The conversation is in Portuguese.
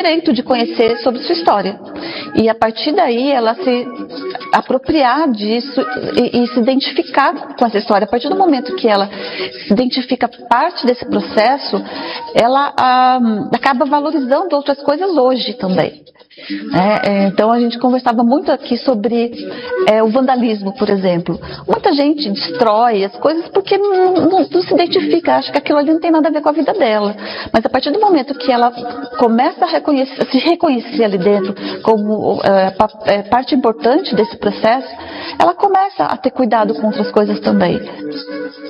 direito de conhecer sobre sua história. E a partir daí ela se apropriar disso e se identificar com essa história. A partir do momento que ela se identifica parte desse processo, ela acaba valorizando outras coisas hoje também. Então a gente conversava muito aqui sobre o vandalismo, por exemplo. Muita gente destrói as coisas porque não se identifica, acha que aquilo ali não tem nada a ver com a vida dela. Mas a partir do momento que ela começa a se reconhecer ali dentro como parte importante desse processo, ela começa a ter cuidado com outras coisas também.